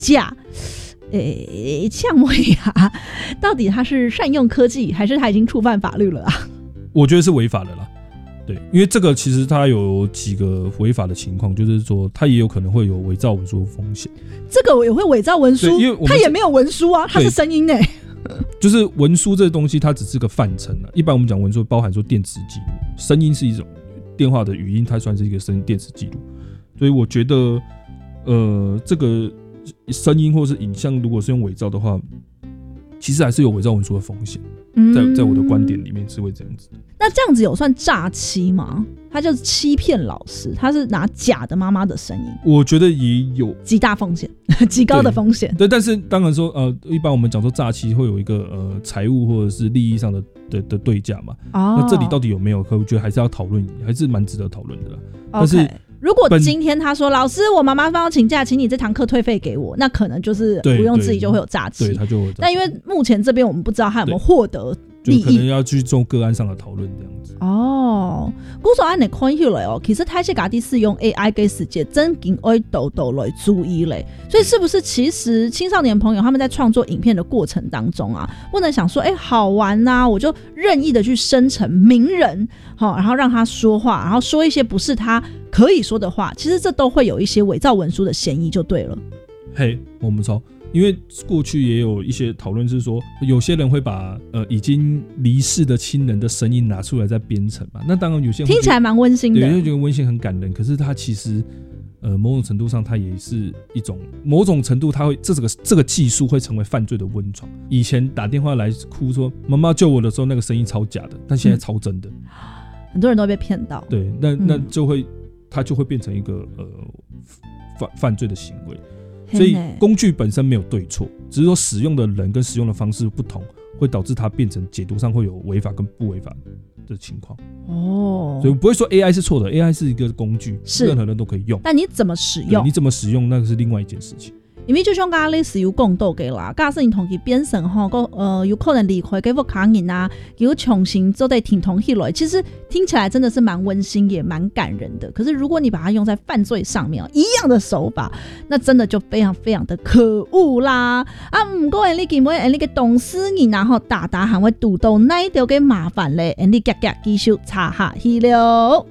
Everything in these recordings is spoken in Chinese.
假。呛尾啊，到底他是善用科技，还是他已经触犯法律了啊？ 我觉得是违法的啦。对，因为这个其实它有几个违法的情况，就是说它也有可能会有伪造文书的风险。 这个也会伪造文书，因为他也没有文书啊，他是声音欸。 就是文书这个东西，它只是个泛称啊。一般我们讲文书，包含说电子记录，声音是一种电话的语音，它算是一个声音电子记录。所以我觉得，这个声音或是影像，如果是用伪造的话，其实还是有伪造文书的风险。在我的观点里面是会这样子。 那这样子有算诈欺吗？他就是欺骗老师，他是拿假的妈妈的声音。 我觉得也有极大风险，极高的风险。 对，但是当然说，一般我们讲说诈欺会有一个财务或者是利益上的对价嘛。那这里到底有没有？我觉得还是要讨论，还是蛮值得讨论的。但是如果今天他说老师，我妈妈帮我请假，请你这堂课退费给我，那可能就是毋庸置疑就会有诈欺。 对，他就会。 但因为目前这边我们不知道他有没有获得利益， 就可能要去做个案上的讨论这样子。 古时候按你看起来其实泰西家己是用 AI 给世界真经爱豆豆来注意嘞。所以是不是其实青少年朋友他们在创作影片的过程当中啊，不能想说好玩啊，我就任意的去生成名人，然后让他说话，然后说一些不是他可以说的话，其实这都会有一些伪造文书的嫌疑就对了。 我们说，因为过去也有一些讨论是说，有些人会把已经离世的亲人的声音拿出来再编程嘛。那当然有些人听起来蛮温馨的， 有些人觉得温馨很感人，可是他其实某种程度上，它也是一种某种程度，它会这个技术会成为犯罪的温床。以前打电话来哭说妈妈救我的时候，那个声音超假的，但现在超真的。 很多人都被骗到。 对，那就会它就会变成一个犯罪的行为。所以工具本身没有对错，只是说使用的人跟使用的方式不同，会导致它变成解读上会有违法跟不违法的情况。所以我不会说 AI 是错的， AI 是一个工具，任何人都可以用。 但你怎么使用？ 你怎么使用，那个是另外一件事情。 因为就像刚刚类似有讲到的啦，假使你同佢变成有可能离开给福卡人啊，有重新做对挺同起来，其实听起来真的是蛮温馨也蛮感人的。可是如果你把它用在犯罪上面一样的手法，那真的就非常非常的可恶啦！不过你见每你嘅董事人然后大喊会堵到那一条嘅麻烦咧，你夹夹继续查下去了。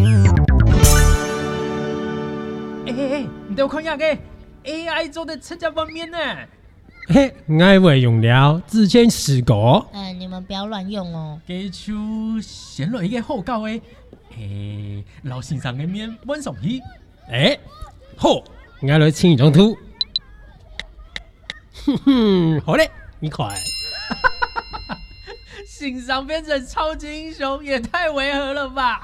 你都看下嘅。AI 做的吃家方面呢？ 我会用了自谦试过。 你们不要乱用哦。 给出先来一个好教的，老先生的面晚上去。 好，我来请一张图。好嘞，你快。 欣赏变成超级英雄也太违和了吧？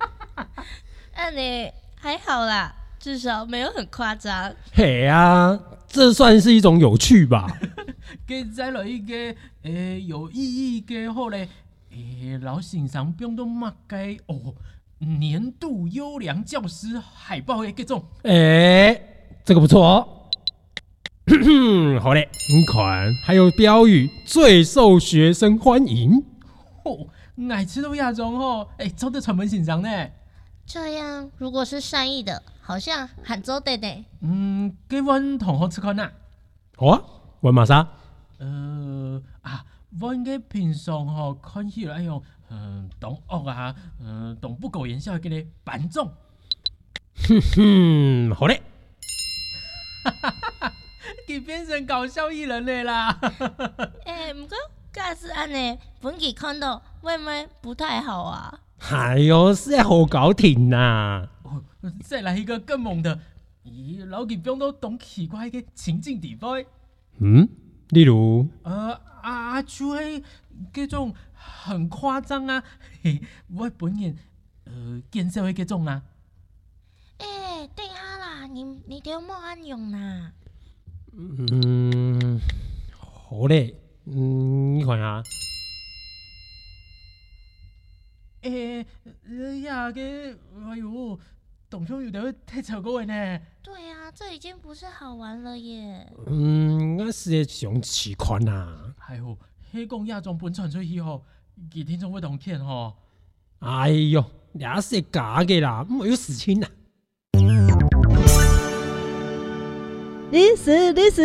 你还好啦。至少没有很夸张。 这算是一种有趣吧。 给再来一个有意义的好嘞，老先生不用都骂该年度优良教师海报的这种。 这个不错哦。好嘞，很款还有标语最受学生欢迎。 爱吃都亚中做得传闻欣赏呢。 这样如果是善意的，好像喊做的呢。 给阮同学吃看呐。 好啊，阮马啥？ 阮个平常看起来同恶啊，同不苟言笑的个板种。 好嘞。 给变成搞笑艺人的啦。 不过假是安尼，本期看到妹妹不太好啊。 是好搞挺呐。 再来一个更猛的，老给不用都懂奇怪的情境底位。 例如就会这种很夸张啊，我本人见识会这种啊。 等下啦，你都莫安用啦。 好嘞，你看下。 哎呦，董兄有的太超过了呢。 对啊，这已经不是好玩了耶。 我是想试看呐。 那讲亚种本传出去其听众会同骗哎呦，也是假的啦，没有事情啦。 历史。